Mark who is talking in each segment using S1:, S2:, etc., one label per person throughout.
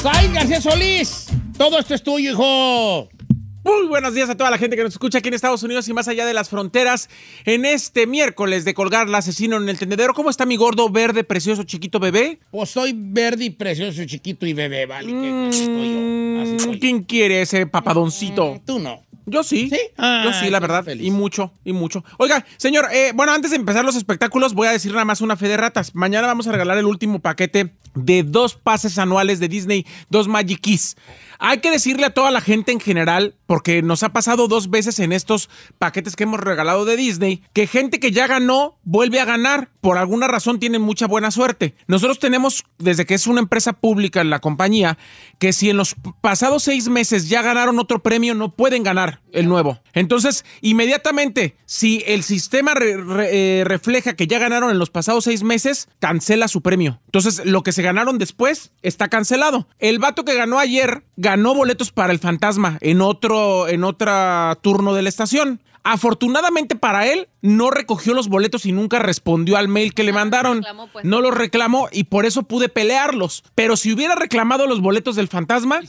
S1: Efraín García Solís, todo esto es tuyo, hijo.
S2: Muy buenos días a toda la gente que nos escucha aquí en Estados Unidos y más allá de las fronteras. En este miércoles de colgar al asesino en el tendedero, ¿cómo está mi gordo, verde, precioso, chiquito bebé?
S1: Pues soy verde y precioso, chiquito y bebé, ¿vale? Que estoy yo. Así soy.
S2: ¿Quién quiere ese papadoncito?
S1: Tú no.
S2: Yo sí.
S1: ¿Sí?
S2: Yo sí, la verdad.
S1: Feliz.
S2: Y mucho. Oiga, señor, bueno, antes de empezar los espectáculos, voy a decir nada más una fe de ratas. Mañana vamos a regalar el último paquete de 2 pases anuales de Disney, 2 Magic Keys. Hay que decirle a toda la gente en general, porque nos ha pasado 2 veces en estos paquetes que hemos regalado de Disney, que gente que ya ganó vuelve a ganar. Por alguna razón tienen mucha buena suerte. Nosotros tenemos, desde que es una empresa pública en la compañía, que si en los pasados 6 meses ya ganaron otro premio, no pueden ganar el nuevo. Entonces, inmediatamente, si el sistema refleja que ya ganaron en los pasados 6 meses, cancela su premio. Entonces, lo que se ganaron después está cancelado. El vato que ganó ayer ganó boletos para el Fantasma en otro turno de la estación. Afortunadamente para él, no recogió los boletos y nunca respondió al mail que le mandaron. No los reclamó y por eso pude pelearlos. Pero si hubiera reclamado los boletos del Fantasma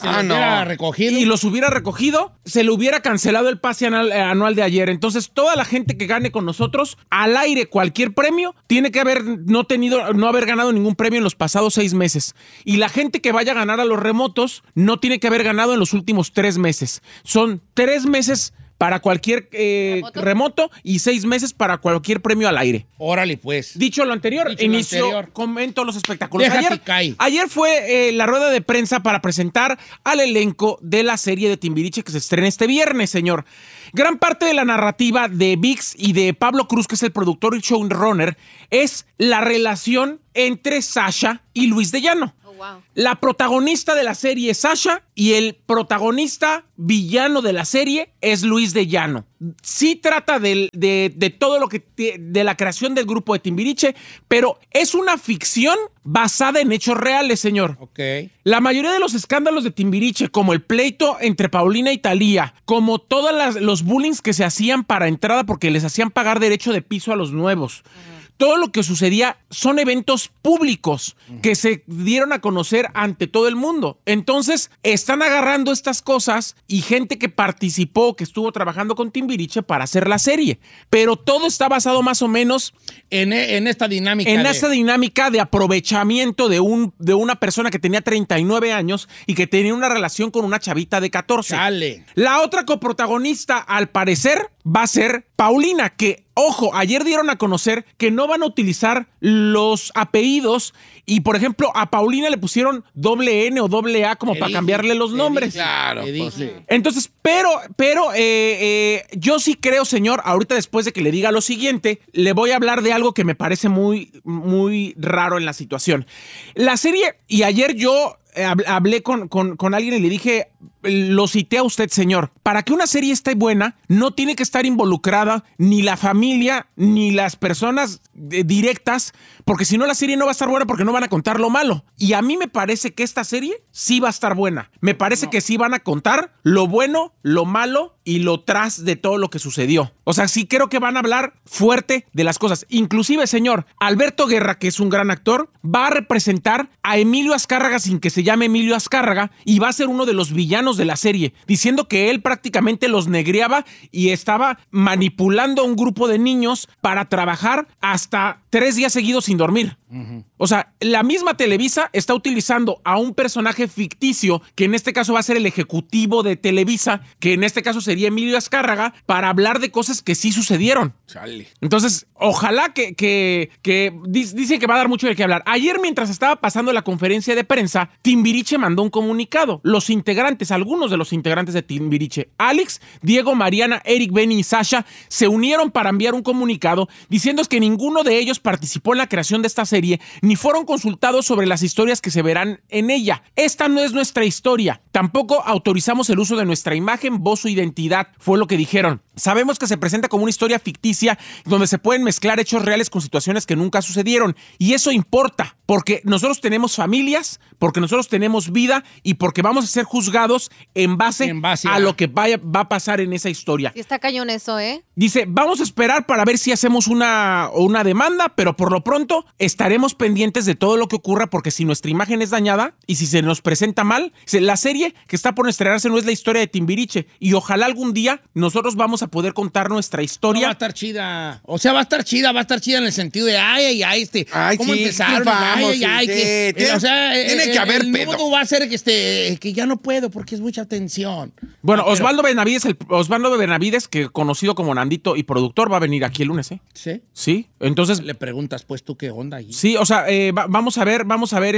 S2: y los hubiera recogido, se le hubiera cancelado el pase anual de ayer. Entonces, toda la gente que gane con nosotros, al aire cualquier premio, tiene que no haber ganado ningún premio en los pasados 6 meses. Y la gente que vaya a ganar a los remotos, no tiene que haber ganado en los últimos 3 meses. Son 3 meses para cualquier remoto y 6 meses para cualquier premio al aire.
S1: Órale, pues.
S2: Dicho lo anterior, comento los espectáculos. Ayer fue la rueda de prensa para presentar al elenco de la serie de Timbiriche que se estrena este viernes, señor. Gran parte de la narrativa de VIX y de Pablo Cruz, que es el productor y showrunner, es la relación entre Sasha y Luis de Llano. Wow. La protagonista de la serie es Sasha y el protagonista villano de la serie es Luis de Llano. Sí trata de todo lo que de la creación del grupo de Timbiriche, pero es una ficción basada en hechos reales, señor.
S1: Okay.
S2: La mayoría de los escándalos de Timbiriche, como el pleito entre Paulina y Thalía, como todos los bullings que se hacían para entrada porque les hacían pagar derecho de piso a los nuevos. Todo lo que sucedía son eventos públicos que se dieron a conocer ante todo el mundo. Entonces, están agarrando estas cosas y gente que participó, que estuvo trabajando con Timbiriche para hacer la serie. Pero todo está basado más o menos
S1: en esta dinámica.
S2: Esta dinámica de aprovechamiento de una persona que tenía 39 años y que tenía una relación con una chavita de 14.
S1: Dale.
S2: La otra coprotagonista, al parecer, va a ser Paulina, que, ojo, ayer dieron a conocer que no van a utilizar los apellidos y, por ejemplo, a Paulina le pusieron N o AA como para cambiarle los nombres.
S1: Claro.
S2: Entonces, pero yo sí creo, señor, ahorita después de que le diga lo siguiente, le voy a hablar de algo que me parece muy, muy raro en la situación. La serie, y ayer yo hablé con alguien y le dije, lo cité a usted, señor, para que una serie esté buena, no tiene que estar involucrada ni la familia ni las personas directas, porque si no la serie no va a estar buena porque no van a contar lo malo. Y a mí me parece que esta serie sí va a estar buena. Me parece que sí van a contar lo bueno, lo malo y lo tras de todo lo que sucedió. O sea, sí creo que van a hablar fuerte de las cosas. Inclusive, señor, Alberto Guerra, que es un gran actor, va a representar a Emilio Azcárraga sin que se llame Emilio Azcárraga y va a ser uno de los villanos de la serie, diciendo que él prácticamente los negreaba y estaba manipulando a un grupo de niños para trabajar hasta 3 días seguidos sin dormir. O sea, la misma Televisa está utilizando a un personaje ficticio, que en este caso va a ser el ejecutivo de Televisa, que en este caso sería Emilio Azcárraga, para hablar de cosas que sí sucedieron.
S1: Chale.
S2: Entonces, ojalá que dice que va a dar mucho de qué hablar. Ayer, mientras estaba pasando la conferencia de prensa, Timbiriche mandó un comunicado. Los integrantes, algunos de los integrantes de Timbiriche, Alex, Diego, Mariana, Eric, Benny y Sasha, se unieron para enviar un comunicado diciendo que ninguno de ellos participó en la creación de esta serie ni fueron consultados sobre las historias que se verán en ella. Esta no es nuestra historia. Tampoco autorizamos el uso de nuestra imagen, voz o identidad, fue lo que dijeron. Sabemos que se presenta como una historia ficticia donde se pueden mezclar hechos reales con situaciones que nunca sucedieron. Y eso importa, porque nosotros tenemos familias, porque nosotros tenemos vida y porque vamos a ser juzgados en base a lo que va a pasar en esa historia.
S3: Sí está cañón eso, ¿eh?
S2: Dice, vamos a esperar para ver si hacemos una demanda nada, pero por lo pronto estaremos pendientes de todo lo que ocurra, porque si nuestra imagen es dañada y si se nos presenta mal, la serie que está por estrenarse no es la historia de Timbiriche, y ojalá algún día nosotros vamos a poder contar nuestra historia.
S1: No, va a estar chida. O sea, va a estar chida en el sentido de ¿cómo
S3: sí,
S1: empezaron? O sea,
S3: tiene que haber
S1: el
S3: pedo.
S1: nudo va a ser que ya no puedo porque es mucha tensión.
S2: Bueno, Osvaldo Benavides, que conocido como Nandito y productor, va a venir aquí el lunes, ¿eh?
S1: ¿Sí?
S2: Sí, entonces
S1: Le preguntas, pues, ¿tú qué onda ahí?
S2: sí, o sea, vamos a ver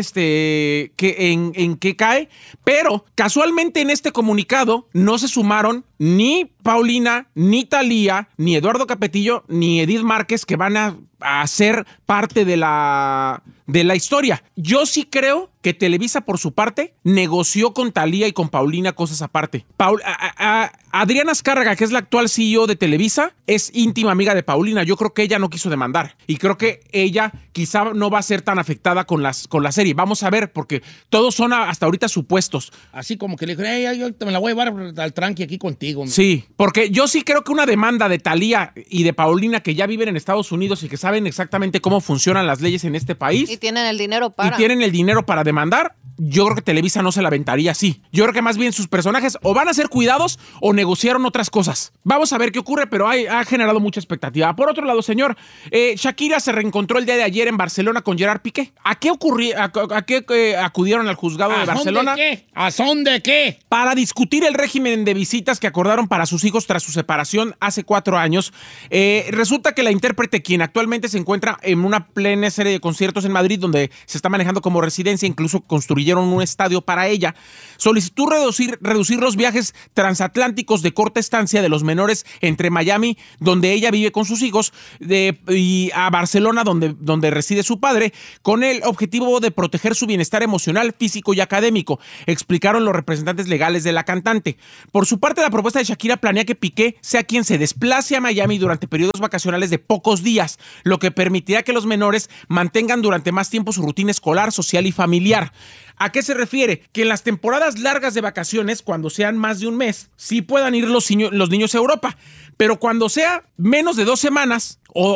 S2: en qué cae, pero casualmente en este comunicado no se sumaron ni Paulina, ni Thalía, ni Eduardo Capetillo, ni Edith Márquez, que van a ser parte de la historia. Yo sí creo que Televisa, por su parte, negoció con Thalía y con Paulina cosas aparte. Adriana Azcárraga, que es la actual CEO de Televisa, es íntima amiga de Paulina. Yo creo que ella no quiso demandar. Y creo que ella quizá no va a ser tan afectada con la serie. Vamos a ver, porque todos son hasta ahorita supuestos.
S1: Así como que le dijo, yo te me la voy a llevar al tranqui aquí contigo.
S2: Sí, porque yo sí creo que una demanda de Thalía y de Paulina, que ya viven en Estados Unidos y que saben exactamente cómo funcionan las leyes en este país.
S4: Y tienen el dinero para
S2: demandar, yo creo que Televisa no se la aventaría así. Yo creo que más bien sus personajes o van a ser cuidados o negociaron otras cosas. Vamos a ver qué ocurre, pero ha generado mucha expectativa. Por otro lado, señor, Shakira se reencontró el día de ayer en Barcelona con Gerard Piqué. ¿A qué acudieron al juzgado de Barcelona?
S1: ¿A son de qué?
S2: Para discutir el régimen de visitas que acordaron para sus hijos tras su separación hace 4 años. Resulta que la intérprete, quien actualmente se encuentra en una plena serie de conciertos en Madrid, donde se está manejando como residencia, incluso construyeron un estadio para ella, solicitó reducir los viajes transatlánticos de corta estancia de los menores entre Miami, donde ella vive con sus hijos, y a Barcelona, donde reside su padre, con el objetivo de proteger su bienestar emocional, físico y académico, explicaron los representantes legales de la cantante. Por su parte, la propuesta de Shakira planea que Piqué sea quien se desplace a Miami durante periodos vacacionales de pocos días, lo que permitirá que los menores mantengan durante más tiempo su rutina escolar, social y familiar. ¿A qué se refiere? Que en las temporadas largas de vacaciones, cuando sean más de un mes, sí puedan ir los niños a Europa, pero cuando sea menos de 2 semanas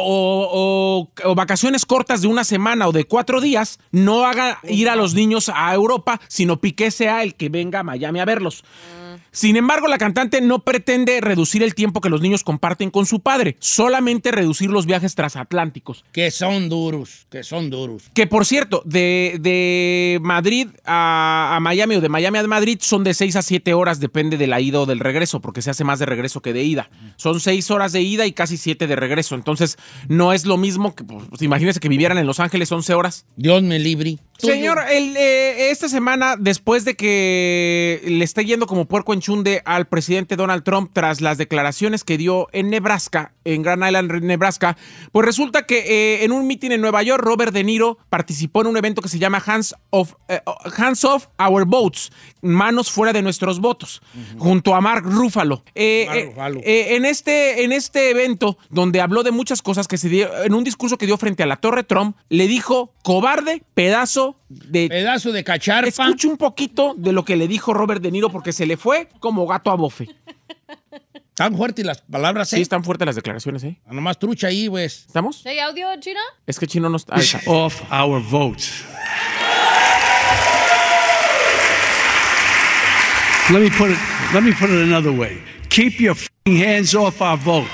S2: o vacaciones cortas de 1 semana o de 4 días, no haga ir a los niños a Europa, sino Piqué sea el que venga a Miami a verlos. Sin embargo, la cantante no pretende reducir el tiempo que los niños comparten con su padre, solamente reducir los viajes transatlánticos.
S1: Que son duros.
S2: Que, por cierto, de Madrid a Miami o de Miami a Madrid son de 6 a 7 horas, depende de la ida o del regreso, porque se hace más de regreso que de ida. Son 6 horas de ida y casi 7 de regreso. Entonces, no es lo mismo que, pues, imagínense que vivieran en Los Ángeles 11 horas.
S1: Dios me libre.
S2: Señor, esta semana, después de que le esté yendo como puerco en chunde al presidente Donald Trump tras las declaraciones que dio en Nebraska, en Grand Island, Nebraska, pues resulta que en un mitin en Nueva York, Robert De Niro participó en un evento que se llama Hands Off Our Votes, manos fuera de nuestros votos, junto a Mark Ruffalo. En este evento, donde habló de muchas cosas que se dio, en un discurso que dio frente a la Torre Trump, le dijo cobarde, pedazo de
S1: cacharpa.
S2: Escuche un poquito de lo que le dijo Robert De Niro, porque se le fue como gato a bofe.
S1: ¿Tan fuertes las palabras,
S2: Sí, están fuertes las declaraciones,
S1: Nomás trucha ahí, pues.
S2: ¿Estamos?
S4: ¿Hay audio, Chino?
S2: Es que Chino no está.
S5: Off our votes. Let me put it another way. Keep your f***ing hands off our vote.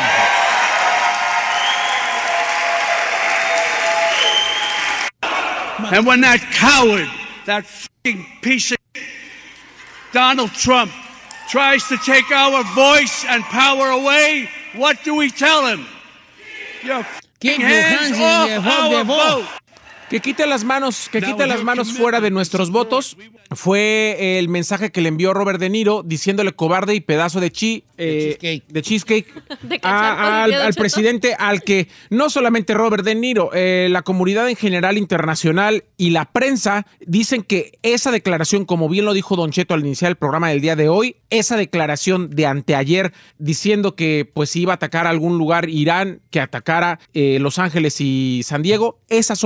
S5: And when that coward, that f***ing piece of Donald Trump tries to take our voice and power away, what do we tell him?
S1: Keep your hands off our vote.
S2: Que quite las manos fuera de nuestros votos. Fue el mensaje que le envió Robert De Niro diciéndole cobarde y pedazo de cheesecake al presidente, al que no solamente Robert De Niro, la comunidad en general internacional y la prensa dicen que esa declaración, como bien lo dijo Don Cheto al iniciar el programa del día de hoy, esa declaración de anteayer diciendo que pues si iba a atacar algún lugar Irán, que atacara Los Ángeles y San Diego, esa sola declaración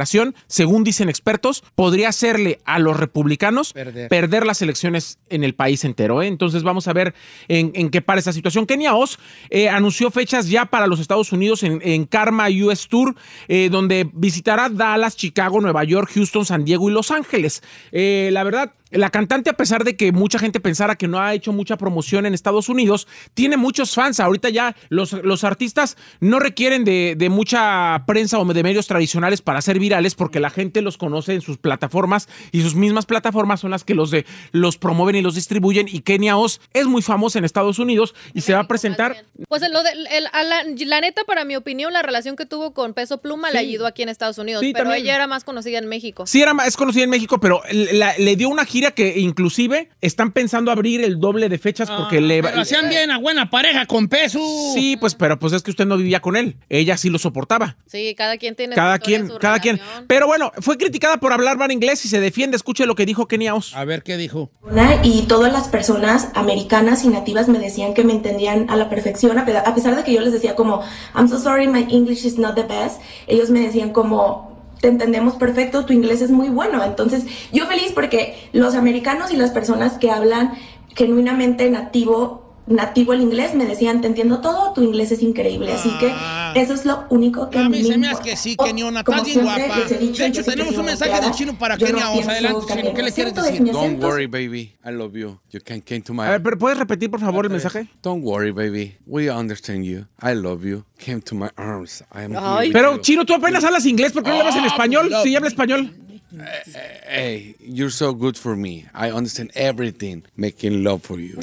S2: situación, según dicen expertos, podría hacerle a los republicanos perder las elecciones en el país entero. Entonces vamos a ver en qué para esa situación. Kenia Oz anunció fechas ya para los Estados Unidos en Karma US Tour, donde visitará Dallas, Chicago, Nueva York, Houston, San Diego y Los Ángeles. La verdad, la cantante, a pesar de que mucha gente pensara que no ha hecho mucha promoción en Estados Unidos, tiene muchos fans. Ahorita ya los artistas no requieren de mucha prensa o de medios tradicionales para ser virales, porque la gente los conoce en sus plataformas y sus mismas plataformas son las que los promueven y los distribuyen. Y Kenia Oz es muy famosa en Estados Unidos y se va a presentar.
S4: Pues la neta, para mi opinión, la relación que tuvo con Peso Pluma le ayudó aquí en Estados Unidos, pero también. Ella era más conocida en México.
S2: Sí, es conocida en México, pero le dio una gira que inclusive están pensando abrir el doble de fechas porque
S1: pero hacían bien a buena pareja con Peso.
S2: Sí, pero es que usted no vivía con él. Ella sí lo soportaba.
S4: Sí, cada quien tiene
S2: cada quien. Pero bueno, fue criticada por hablar mal inglés y se defiende. Escuche lo que dijo Kenia Oz.
S1: A ver qué dijo.
S3: Y todas las personas americanas y nativas me decían que me entendían a la perfección, a pesar de que yo les decía como I'm so sorry, my English is not the best. Ellos me decían como te entendemos perfecto, tu inglés es muy bueno. Entonces yo feliz porque los americanos y las personas que hablan genuinamente nativo el inglés me decían, te entiendo todo, tu inglés es increíble. Así que eso es lo único que
S1: a mí
S3: me
S1: se me
S3: importa.
S1: hace que sí, Keniona, estás bien guapa. De hecho, tenemos un mensaje del chino para Kenia Oz. Adelante, chino, ¿qué le quieres decir?
S6: Don't worry, baby, I love you. You can came to my...
S2: A ver, pero ¿puedes repetir, por favor, el mensaje?
S6: Don't worry, baby, we understand you. I love you. Came to my arms. I am here
S2: Pero,
S6: with you.
S2: Chino, tú apenas hablas inglés, ¿por qué no hablas en español? Sí, habla español.
S6: Hey, you're so good for me. I understand everything. Making love for you.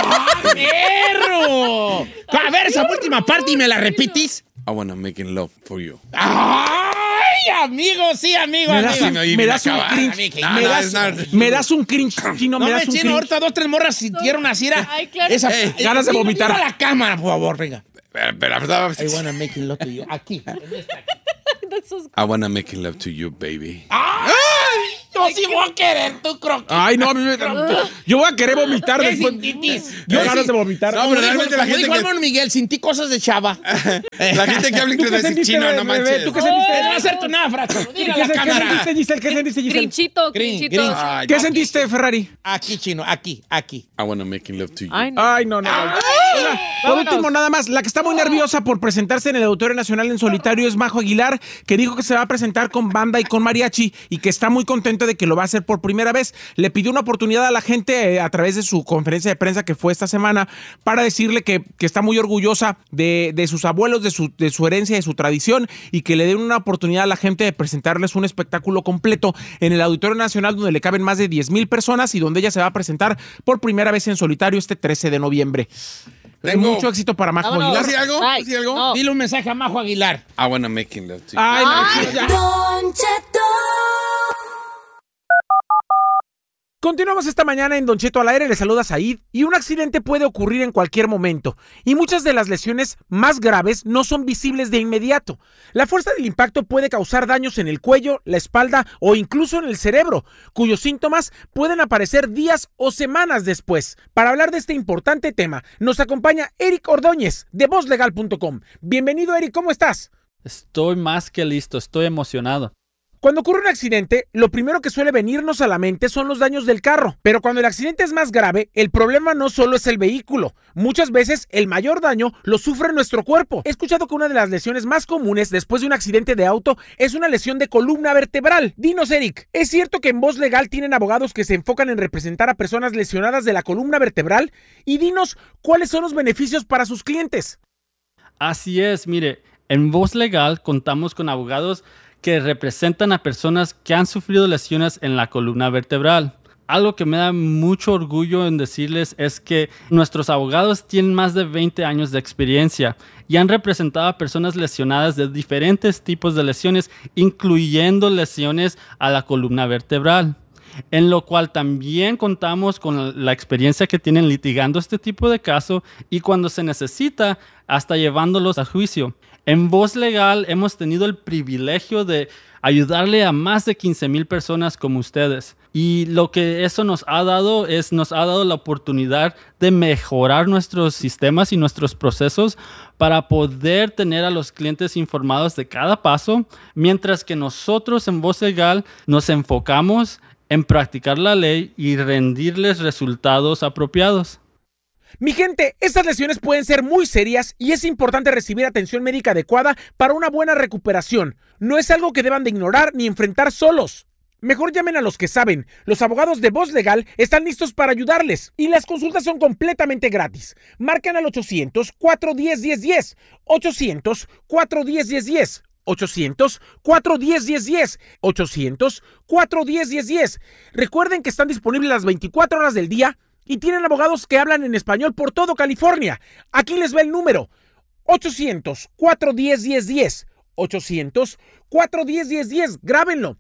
S1: ¡Perro! A ver, esa última parte y me la repites.
S6: I wanna making love for you.
S1: ¡Ay, amigo! Sí, amigo,
S2: me das un cringe. Me das un cringe, Chino, me das un
S1: Chino,
S2: cringe.
S1: ahorita 2, 3 morras sintieron así.
S4: Ay, claro.
S2: Ganas de vomitar.
S1: Mira la cámara, por favor, venga.
S6: Pero,
S1: I wanna make love to you. Aquí.
S6: I wanna making love to you, baby.
S1: ¡Ay! Yo sí voy a querer tu croqueta.
S2: Ay, no, yo voy a querer vomitar después. Yo ganas de vomitar.
S6: No, pero realmente la gente
S1: que... Miguel, sentí cosas de chava.
S6: La gente que habla inglés va a decir chino, no manches.
S2: ¿Tú qué sentiste?
S1: No va a ser tu nada, Fracho. Dile a la cámara.
S2: ¿Qué sentiste, Giselle?
S4: Grinchito.
S2: ¿Qué sentiste, Ferrari?
S1: Aquí, Chino, aquí.
S6: I wanna making love to you.
S2: Ay, no. Por último, nada más, la que está muy nerviosa por presentarse en el Auditorio Nacional en solitario es Majo Aguilar, que dijo que se va a presentar con banda y con mariachi y que está muy contento de que lo va a hacer por primera vez. Le pidió una oportunidad a la gente a través de su conferencia de prensa que fue esta semana para decirle que está muy orgullosa de sus abuelos, de su herencia, de su tradición y que le den una oportunidad a la gente de presentarles un espectáculo completo en el Auditorio Nacional donde le caben más de 10,000 personas y donde ella se va a presentar por primera vez en solitario este 13 de noviembre. Mucho éxito para Majo Aguilar.
S6: ¿Sí algo? ¿Sí algo?
S4: No.
S1: Dile un mensaje a Majo Aguilar.
S6: I wanna making love to you.
S2: Ay, no, ya. Continuamos esta mañana en Don Cheto al aire, le saluda Said y un accidente puede ocurrir en cualquier momento y muchas de las lesiones más graves no son visibles de inmediato. La fuerza del impacto puede causar daños en el cuello, la espalda o incluso en el cerebro, cuyos síntomas pueden aparecer días o semanas después. Para hablar de este importante tema, nos acompaña Eric Ordóñez de VozLegal.com. Bienvenido, Eric, ¿cómo estás?
S7: Estoy más que listo, estoy emocionado.
S2: Cuando ocurre un accidente, lo primero que suele venirnos a la mente son los daños del carro. Pero cuando el accidente es más grave, el problema no solo es el vehículo. Muchas veces, el mayor daño lo sufre nuestro cuerpo. He escuchado que una de las lesiones más comunes después de un accidente de auto es una lesión de columna vertebral. Dinos, Eric, ¿es cierto que en Voz Legal tienen abogados que se enfocan en representar a personas lesionadas de la columna vertebral? Y dinos, ¿cuáles son los beneficios para sus clientes?
S7: Así es, mire, en Voz Legal contamos con abogados que representan a personas que han sufrido lesiones en la columna vertebral. Algo que me da mucho orgullo en decirles es que nuestros abogados tienen más de 20 años de experiencia y han representado a personas lesionadas de diferentes tipos de lesiones, incluyendo lesiones a la columna vertebral. En lo cual también contamos con la experiencia que tienen litigando este tipo de caso y cuando se necesita, hasta llevándolos a juicio. En Voz Legal hemos tenido el privilegio de ayudarle a más de 15,000 personas como ustedes. Y lo que eso nos ha dado la oportunidad de mejorar nuestros sistemas y nuestros procesos para poder tener a los clientes informados de cada paso, mientras que nosotros en Voz Legal nos enfocamos en practicar la ley y rendirles resultados apropiados.
S2: Mi gente, estas lesiones pueden ser muy serias y es importante recibir atención médica adecuada para una buena recuperación. No es algo que deban de ignorar ni enfrentar solos. Mejor llamen a los que saben. Los abogados de Voz Legal están listos para ayudarles y las consultas son completamente gratis. Marcan al 800-410-1010, 800-410-1010, 800-410-1010, 800-410-1010. Recuerden que están disponibles las 24 horas del día y tienen abogados que hablan en español por todo California. Aquí les va el número: 800-410-1010, 800-410-1010. Grábenlo.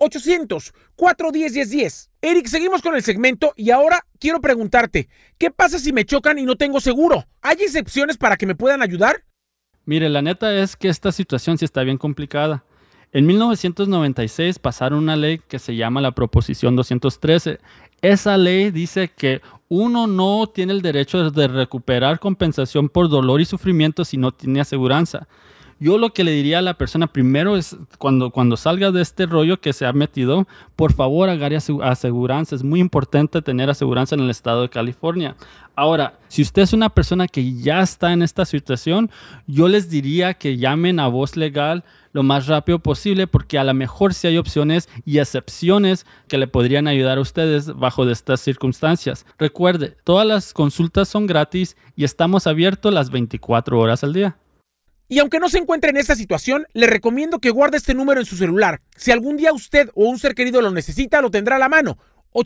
S2: 800-410-1010. Eric, seguimos con el segmento y ahora quiero preguntarte, ¿qué pasa si me chocan y no tengo seguro? ¿Hay excepciones para que me puedan ayudar?
S7: Mire, la neta es que esta situación sí está bien complicada. En 1996 pasaron una ley que se llama la Proposición 213. Esa ley dice que uno no tiene el derecho de recuperar compensación por dolor y sufrimiento si no tiene aseguranza. Yo lo que le diría a la persona primero es, cuando salga de este rollo que se ha metido, por favor agarre aseguranza. Es muy importante tener aseguranza en el estado de California. Ahora, si usted es una persona que ya está en esta situación, yo les diría que llamen a Voz Legal lo más rápido posible, porque a lo mejor sí hay opciones y excepciones que le podrían ayudar a ustedes bajo de estas circunstancias. Recuerde, todas las consultas son gratis y estamos abiertos las 24 horas al día.
S2: Y aunque no se encuentre en esta situación, le recomiendo que guarde este número en su celular. Si algún día usted o un ser querido lo necesita, lo tendrá a la mano.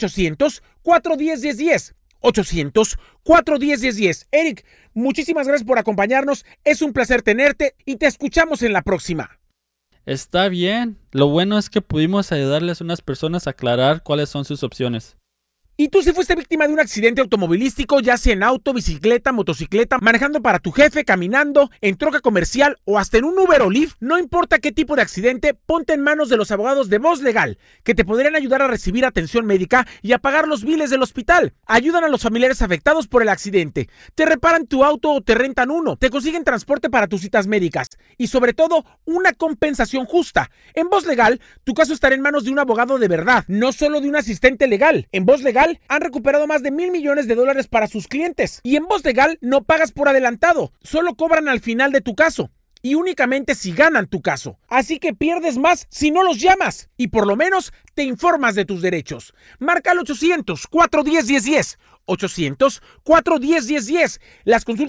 S2: 800-410-1010. 800-410-1010. Eric, muchísimas gracias por acompañarnos. Es un placer tenerte y te escuchamos en la próxima.
S7: Está bien. Lo bueno es que pudimos ayudarles a unas personas a aclarar cuáles son sus opciones.
S2: ¿Y tú si fuiste víctima de un accidente automovilístico, ya sea en auto, bicicleta, motocicleta, manejando para tu jefe, caminando, en troca comercial o hasta en un Uber o Lyft? No importa qué tipo de accidente, ponte en manos de los abogados de Voz Legal, que te podrían ayudar a recibir atención médica y a pagar los biles del hospital. Ayudan a los familiares afectados por el accidente, te reparan tu auto o te rentan uno, te consiguen transporte para tus citas médicas y sobre todo, una compensación justa. En Voz Legal, tu caso estará en manos de un abogado de verdad, no solo de un asistente legal. En Voz Legal han recuperado más de $1,000 millones para sus clientes. Y en Voz Legal no pagas por adelantado, solo cobran al final de tu caso. Y únicamente si ganan tu caso. Así que pierdes más si no los llamas. Y por lo menos te informas de tus derechos. Marca al 800-410-1010. 800-410-1010. Las consultas